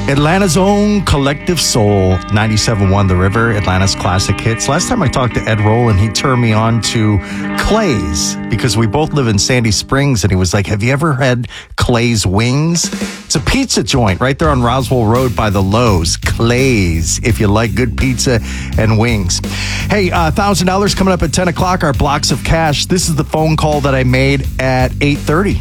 Atlanta's own Collective Soul, 97.1 The River, Atlanta's classic hits. Last time I talked to Ed Roland, he turned me on to Clay's because we both live in Sandy Springs, and he was like, have you ever had Clay's Wings? It's a pizza joint right there on Roswell Road by the Lowe's. Clay's, if you like good pizza and wings. Hey, $1,000 coming up at 10 o'clock, our blocks of cash. This is the phone call that I made at 8:30.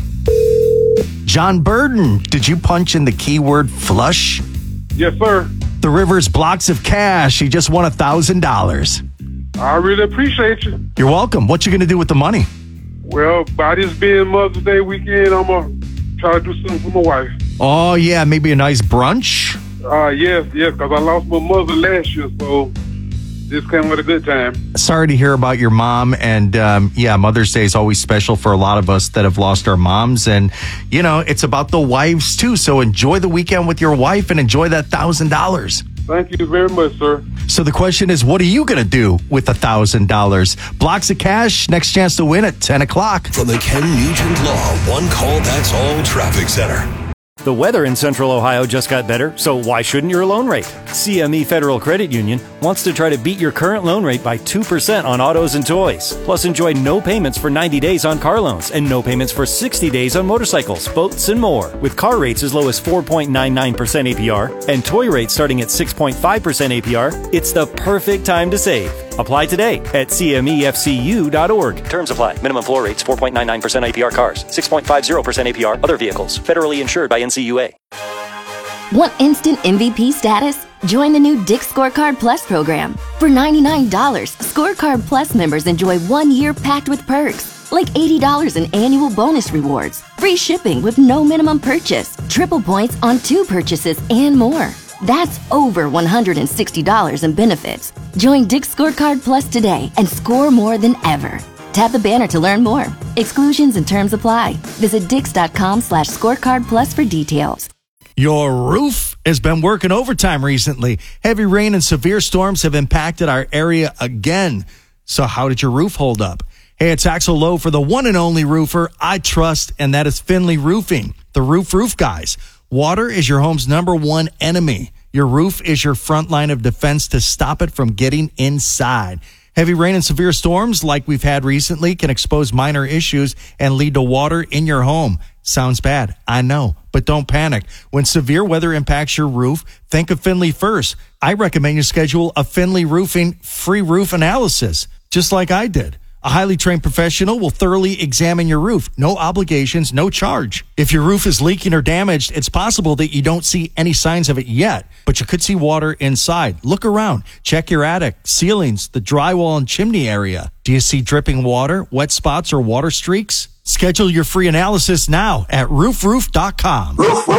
John Burden, did you punch in the keyword flush? Yes, sir. The River's blocks of cash. He just won $1,000. I really appreciate you. You're welcome. What you going to do with the money? Well, by this being Mother's Day weekend, I'm going to try to do something for my wife. Oh, yeah, maybe a nice brunch? Yes, because I lost my mother last year, so this came with a good time. Sorry to hear about your mom. And Mother's Day is always special for a lot of us that have lost our moms. And, it's about the wives, too. So enjoy the weekend with your wife and enjoy that $1,000. Thank you very much, sir. So the question is, what are you going to do with $1,000? Blocks of cash, next chance to win at 10 o'clock. From the Ken Nugent Law One Call That's All Traffic Center. The weather in Central Ohio just got better, so why shouldn't your loan rate? CME Federal Credit Union wants to try to beat your current loan rate by 2% on autos and toys. Plus, enjoy no payments for 90 days on car loans and no payments for 60 days on motorcycles, boats, and more. With car rates as low as 4.99% APR and toy rates starting at 6.5% APR, it's the perfect time to save. Apply today at cmefcu.org. Terms apply. Minimum floor rates 4.99% APR cars, 6.50% APR other vehicles. Federally insured by NCUA. Want instant MVP status? Join the new Dick's Scorecard Plus program. For $99, Scorecard Plus members enjoy 1 year packed with perks, like $80 in annual bonus rewards, free shipping with no minimum purchase, triple points on 2 purchases, and more. That's over $160 in benefits. Join Dick's Scorecard Plus today and score more than ever. Tap the banner to learn more. Exclusions and terms apply. Visit Dix.com/scorecard plus for details. Your roof has been working overtime recently. Heavy rain and severe storms have impacted our area again. So how did your roof hold up? Hey, it's Axel Lowe for the one and only roofer I trust, and that is Finley Roofing, the roof guys. Water is your home's number one enemy. Your roof is your front line of defense to stop it from getting inside. Heavy rain and severe storms like we've had recently can expose minor issues and lead to water in your home. Sounds bad, I know, but don't panic. When severe weather impacts your roof, think of Finley first. I recommend you schedule a Finley Roofing free roof analysis, just like I did. A highly trained professional will thoroughly examine your roof. No obligations, no charge. If your roof is leaking or damaged, it's possible that you don't see any signs of it yet, but you could see water inside. Look around. Check your attic, ceilings, the drywall and chimney area. Do you see dripping water, wet spots, or water streaks? Schedule your free analysis now at roofroof.com.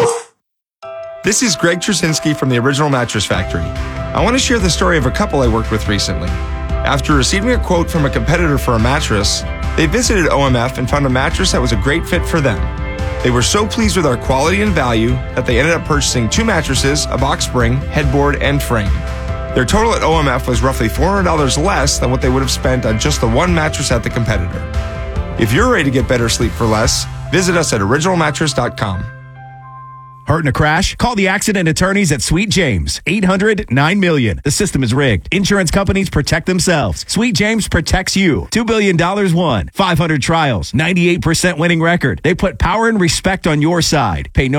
This is Greg Trzynski from the Original Mattress Factory. I want to share the story of a couple I worked with recently. After receiving a quote from a competitor for a mattress, they visited OMF and found a mattress that was a great fit for them. They were so pleased with our quality and value that they ended up purchasing 2 mattresses, a box spring, headboard, and frame. Their total at OMF was roughly $400 less than what they would have spent on just the one mattress at the competitor. If you're ready to get better sleep for less, visit us at originalmattress.com. Hurt in a crash? Call the accident attorneys at Sweet James. 800-9-MILLION. The system is rigged. Insurance companies protect themselves. Sweet James protects you. $2 billion won. 500 trials. 98% winning record. They put power and respect on your side. Pay no